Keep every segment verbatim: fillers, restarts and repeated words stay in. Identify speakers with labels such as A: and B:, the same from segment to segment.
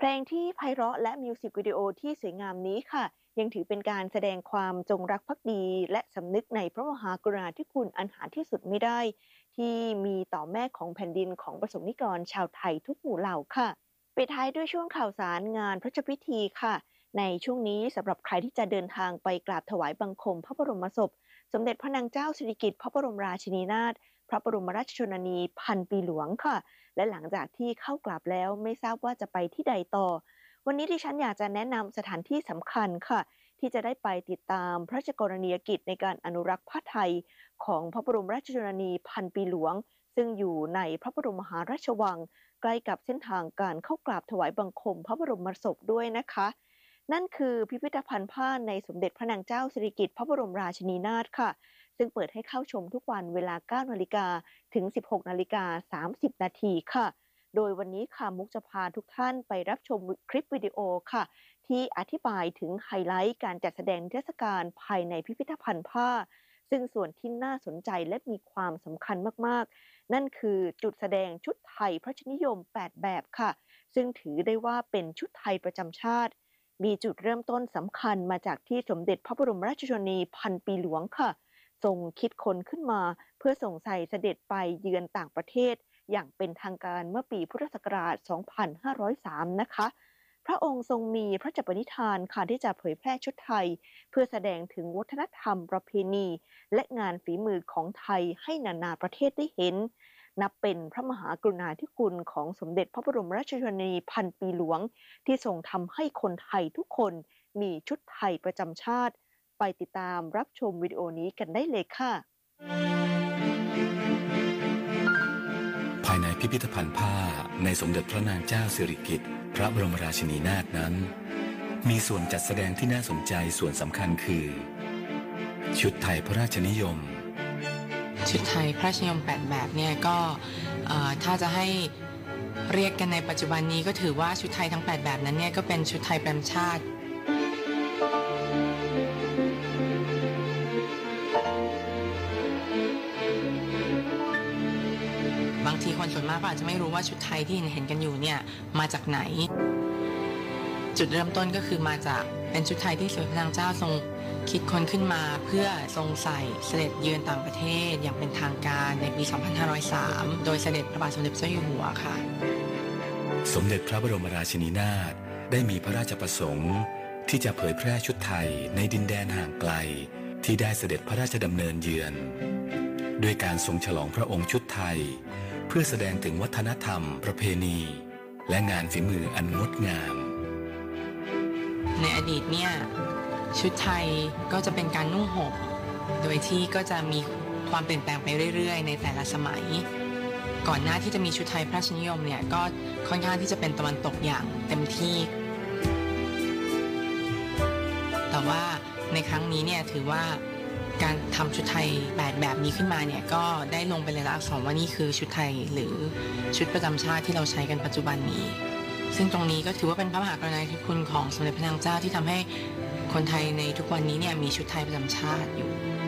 A: เพลงที่ไพเราะและมิวสิกวิดีโอที่สวยงามนี้ค่ะยังถือเป็นการแสดงความจงรักภักดีและสำนึกในพระมหากรุณาธิคุณอันหาที่สุดไม่ได้ที่มีต่อแม่ของแผ่นดินของประสงค์นิกรชาวไทยทุกหมู่เหล่าค่ะปิดท้ายด้วยช่วงข่าวสารงานพระราชพิธีค่ะในช่วงนี้สำหรับใครที่จะเดินทางไปกราบถวายบังคมพระบรมศพสมเด็จพระนางเจ้าสิริกิติ์พระบรมราชินีนาถพระบรมราชชนนีพันปีหลวงค่ะและหลังจากที่เข้ากราบแล้วไม่ทราบว่าจะไปที่ใดต่อวันนี้ดิฉันอยากจะแนะนำสถานที่สำคัญค่ะที่จะได้ไปติดตามพระราชกรณียกิจในการอนุรักษ์ผ้าไทยของพระบรมราชชนนีพันปีหลวงซึ่งอยู่ในพระบรมมหาราชวังใกล้กับเส้นทางการเข้ากราบถวายบังคมพระบรมศพด้วยนะคะนั่นคือพิพิธภัณฑ์ผ้าในสมเด็จพระนางเจ้าสิริกิติ์พระบรมราชินีนาถค่ะซึ่งเปิดให้เข้าชมทุกวันเวลา เก้านาฬิกา ถึง สิบหกนาฬิกาสามสิบนาทีค่ะโดยวันนี้ค่ะมุกจะพาทุกท่านไปรับชมคลิปวิดีโอค่ะที่อธิบายถึงไฮไลท์การจัดแสดงนิทรรศการภายในพิพิธภัณฑ์ผ้าซึ่งส่วนที่น่าสนใจและมีความสำคัญมากๆนั่นคือจุดแสดงชุดไทยพระราชนิยมแปดแบบค่ะซึ่งถือได้ว่าเป็นชุดไทยประจำชาติมีจุดเริ่มต้นสำคัญมาจากที่สมเด็จพระบรมราชชนนีพันปีหลวงค่ะทรงคิดค้นขึ้นมาเพื่อส่งใส่เสด็จไปเยือนต่างประเทศอย่างเป็นทางการเมื่อปีพุทธศักราช สองพันห้าร้อยสาม นะคะ พระองค์ทรงมีพระราชปณิธานค่ะที่จะเผยแพร่ชุดไทยเพื่อแสดงถึงวัฒนธรรมประเพณีและงานฝีมือของไทยให้นานาประเทศได้เห็นนับเป็นพระมหากรุณาธิคุณของสมเด็จพระบรมราชชนนีพันปีหลวงที่ทรงทำให้คนไทยทุกคนมีชุดไทยประจำชาติไปติดตามรับชมวิดีโอนี้กันได้เลยค่ะ
B: ภายในพิพิธภัณฑ์ผ้าในสมเด็จพระนางเจ้าสิริกิติ์พระบรมราชินีนาถนั้นมีส่วนจัดแสดงที่น่าสนใจส่วนสำคัญคือชุดไทยพระราชนิยม
C: ชุดไทยพระราชนิยมแปดแบบเนี่ยก็ถ้าจะให้เรียกกันในปัจจุบันนี้ก็ถือว่าชุดไทยทั้งแปดแบบนั้นเนี่ยก็เป็นชุดไทยประจำชาติบางทีคนส่วนมากก็อาจจะไม่รู้ว่าชุดไทยที่เห็นกันอยู่เนี่ยมาจากไหนจุดเริ่มต้นก็คือมาจากเป็นชุดไทยที่สมเด็จพระนางเจ้าทรงคิดค้นขึ้นมาเพื่อทรงใส่เสด็จเยือนต่างประเทศอย่างเป็นทางการในปี สองพันห้าร้อยสาม โดยเสด็จพระบาทสมเด็จพระเจ้าอยู่หัวค่ะ
B: สมเด็จพระบรมราชินีนาถได้มีพระราชประสงค์ที่จะเผยแพร่ชุดไทยในดินแดนห่างไกลที่ได้เสด็จพระราชดำเนินเยือนด้วยการทรงฉลองพระองค์ชุดไทยเพื่อแสดงถึงวัฒนธรรมประเพณีและงานฝีมืออันงดงาม
C: ในอดีตเนี่ยชุดไทยก็จะเป็นการนุ่งห่มโดยที่ก็จะมีความเปลี่ยนแปลงไปเรื่อยๆในแต่ละสมัยก่อนหน้าที่จะมีชุดไทยพระราชนิยมเนี่ยก็ค่อนข้างที่จะเป็นตะวันตกอย่างเต็มที่แต่ว่าในครั้งนี้เนี่ยถือว่าการทำชุดไทยแปดแบบนี้ขึ้นมาเนี่ยก็ได้ลงเป็นลายลักษณ์อักษรว่านี่คือชุดไทยหรือชุดประจำชาติที่เราใช้กันปัจจุบันนี้ซึ่งตรงนี้ก็ถือว่าเป็นพระมหากรุณาธิคุณของสมเด็จพระนางเจ้าที่ทำให้คนไทยในทุกวันนี้เนี่ยมีชุดไทยประจำชาติอยู่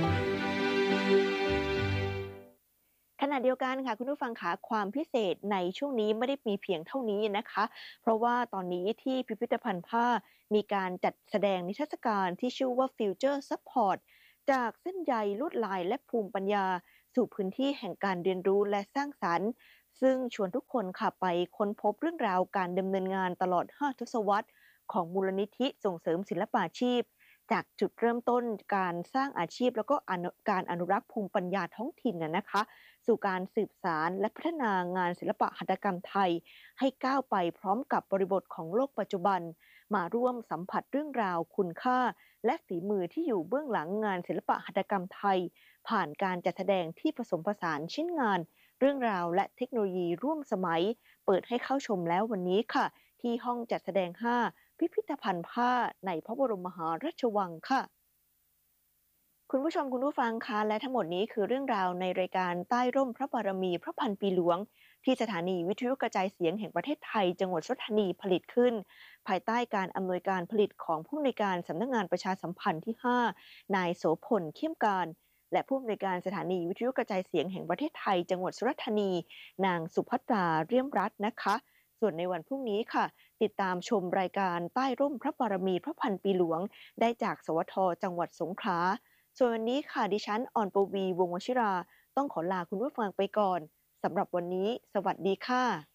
A: ขณะเดียวกันค่ะคุณผู้ฟังคะความพิเศษในช่วงนี้ไม่ได้มีเพียงเท่านี้นะคะเพราะว่าตอนนี้ที่พิพิธภัณฑ์ผ้ามีการจัดแสดงนิทรรศการที่ชื่อว่า Future Support จากเส้นใยลวดลายและภูมิปัญญาสู่พื้นที่แห่งการเรียนรู้และสร้างสรรค์ซึ่งชวนทุกคนค่ะไปค้นพบเรื่องราวการดำเนินงานตลอดห้าทศวรรษของมูลนิธิส่งเสริมศิลปาชีพจากจุดเริ่มต้นการสร้างอาชีพแล้วก็การอนุรักษ์ภูมิปัญญาท้องถิ่นน่ะนะคะสู่การสืบสานและพัฒนางานศิลปะหัตถกรรมไทยให้ก้าวไปพร้อมกับบริบทของโลกปัจจุบันมาร่วมสัมผัสเรื่องราวคุณค่าและฝีมือที่อยู่เบื้องหลังงานศิลปะหัตถกรรมไทยผ่านการจัดแสดงที่ผสมผสานชิ้นงานเรื่องราวและเทคโนโลยีร่วมสมัยเปิดให้เข้าชมแล้ววันนี้ค่ะที่ห้องจัดแสดงห้าพิพิธภัณฑ์ผ้าในพระบรมมหาราชวังค่ะคุณผู้ชมคุณผู้ฟังคะและทั้งหมดนี้คือเรื่องราวในรายการใต้ร่มพระบารมีพระพันปีหลวงที่สถานีวิทยุกระจายเสียงแห่งประเทศไทยจังหวัดสุราษฎร์ธานีผลิตขึ้นภายใต้การอำนวยการผลิตของผู้อำนวยการสำนักงานประชาสัมพันธ์ที่ห้านายโสพลเข้มการและผู้อำนวยการสถานีวิทยุกระจายเสียงแห่งประเทศไทยจังหวัดสุราษฎร์ธานีนางสุภัตราเรี่ยมรัตน์นะคะส่วนในวันพรุ่งนี้ค่ะติดตามชมรายการใต้ร่มพระบารมีพระพันปีหลวงได้จากสวทจังหวัดสงขลาส่วนวันนี้ค่ะดิฉันออนปวีวงศ์วชิราต้องขอลาคุณผู้ฟังไปก่อนสำหรับวันนี้สวัสดีค่ะ